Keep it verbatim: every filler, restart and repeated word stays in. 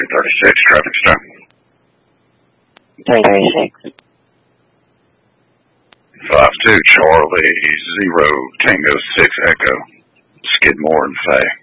thirty-six, traffic stop. three thirty-six. five two, Charlie, zero, Tango six, Echo, Skidmore and Fay.